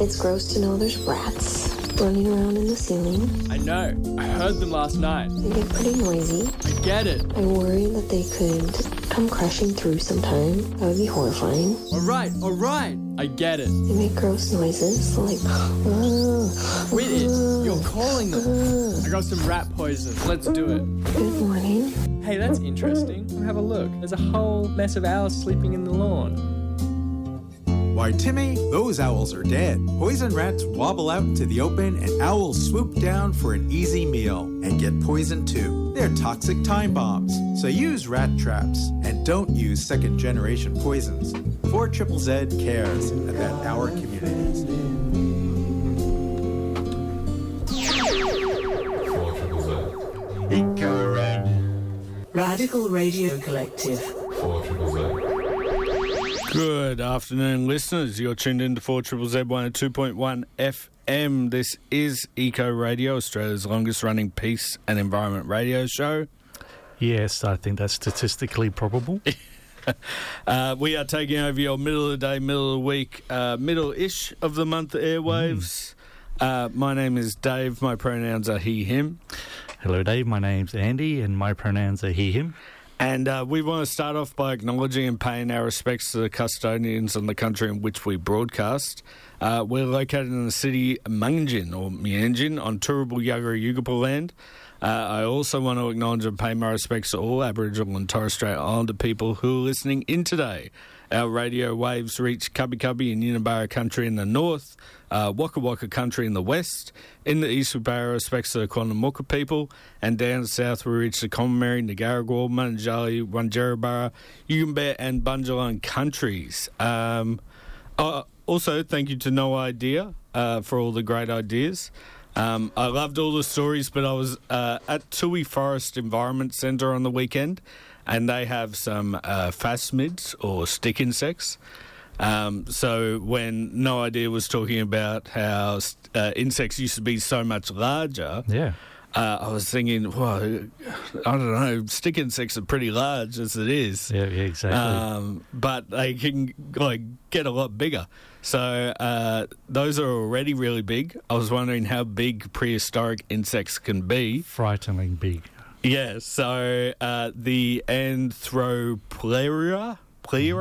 It's gross to know there's rats running around in the ceiling. I know. I heard them last night. They get pretty noisy. I get it. I worry that they could come crashing through sometime. That would be horrifying. All right. I get it. They make gross noises, like... Quit it. You're calling them. I got some rat poison. Let's do it. Good morning. Hey, that's interesting. Come have a look. There's a whole mess of owls sleeping in the lawn. Why, Timmy, those owls are dead. Poison rats wobble out into the open and owls swoop down for an easy meal and get poisoned too. They're toxic time bombs, so use rat traps and don't use second-generation poisons. 4ZZZ cares about our communities. Radical Radio Collective. 4ZZZ. Good afternoon, listeners. You're tuned in to 4ZZZ 102.1 FM. This is Eco Radio, Australia's longest-running peace and environment radio show. Yes, I think that's statistically probable. We are taking over your middle of the day, middle of the week, middle-ish of the month airwaves. My name is Dave. My pronouns are he, him. Hello, Dave. My name's Andy, and my pronouns are he, him. And we want to start off by acknowledging and paying our respects to the custodians in the country in which we broadcast. We're located in the city Mungin, or Mianjin, on Turrbal Yagara Yugapa land. I also want to acknowledge and pay my respects to all Aboriginal and Torres Strait Islander people who are listening in today. Our radio waves reach Cubby Cubby and Yinabara country in the north, Waka Waka country in the west. In the east, we pay our respects to the Quandamooka people, and down south we reach the Commonwealth, Nigaragua, Munjali, Wanjerabara, Yugambeh and Bundjalung countries. Also, thank you to No Idea for all the great ideas. I loved all the stories, but I was at Tui Forest Environment Centre on the weekend, and they have some phasmids, or stick insects. So when No Idea was talking about how insects used to be so much larger, I was thinking, well, I don't know, stick insects are pretty large as it is. Yeah, exactly. But they can get a lot bigger. So those are already really big. I was wondering how big prehistoric insects can be. Frighteningly big. Yeah, so the Anthropleura